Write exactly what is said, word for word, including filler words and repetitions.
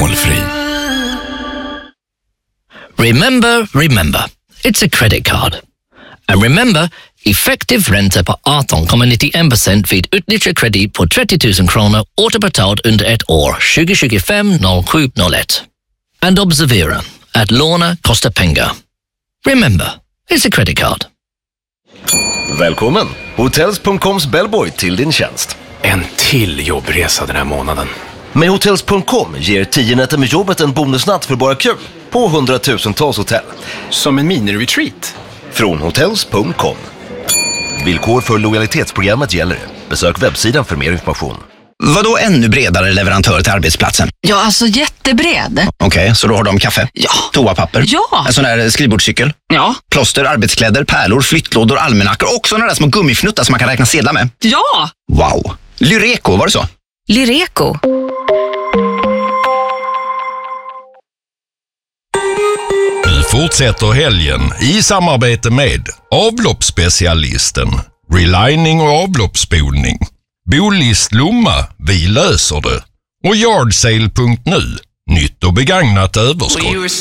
målfri. Remember, remember, it's a credit card. And remember, effektiv ränta på arton komma nittioen procent vid utnyttjad kredit på trettio tusen kronor återbetalt under ett år tjugo tjugofem noll sju noll ett. And observera att låna kostar pengar. Remember, it's a credit card. Välkommen! Hotels punkt coms bellboy till din tjänst. En till jobbresa den här månaden. Med Hotels punkt com ger tio nätter med jobbet en bonusnatt för bara kul på hundratusentals hotell. Som en mini-retreat. Från Hotels punkt com. Villkor för lojalitetsprogrammet gäller. Besök webbsidan för mer information. Vadå ännu bredare leverantör till arbetsplatsen? Ja, alltså jättebred. Okej, okay, så då har de kaffe? Ja. Toapapper? Ja. En sån här skrivbordscykel? Ja. Plåster, arbetskläder, pärlor, flyttlådor, almanackor och såna där små gummifnuttar som man kan räkna sedlar med? Ja. Wow. Lyreco, var det så? Lyreco. Vi fortsätter helgen i samarbete med avloppsspecialisten, relining och avloppsspolning. Bolist Lomma, vi löser det. Och Yardsale punkt nu, nytt och begagnat överskott.